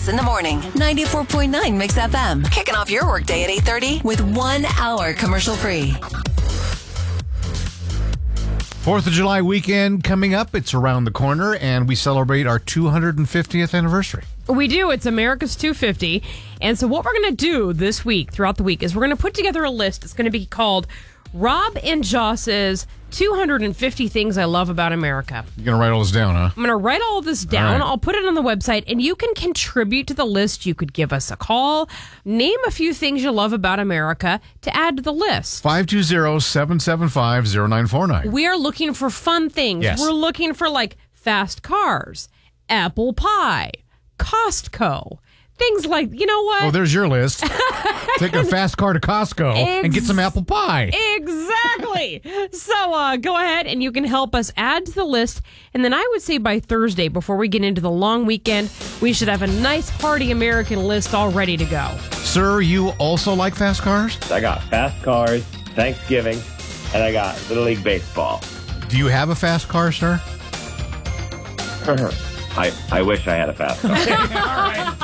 Jess in the morning. 94.9 Mix FM. Kicking off your workday at 8:30 with 1 hour commercial free. 4th of July weekend coming up. It's around the corner, and we celebrate our 250th anniversary. We do. It's America's 250. And so what we're going to do this week, throughout the week, is we're going to put together a list. It's going to be called Rob and Joss's 250 Things I Love About America. You're going to write all this down, huh? I'm going to write all this down. All right. I'll put it on the website, and you can contribute to the list. You could give us a call. Name a few things you love about America to add to the list. 520-775-0949. We are looking for fun things. Yes. We're looking for, like, fast cars, apple pie, Costco, things like, you know what? Oh, there's your list. Take a fast car to Costco and get some apple pie. Exactly. So go ahead and you can help us add to the list. And then I would say by Thursday, before we get into the long weekend, we should have a nice hearty American list all ready to go. Sir, you also like fast cars? I got fast cars, Thanksgiving, and I got Little League Baseball. Do you have a fast car, sir? I wish I had a fast car. All right.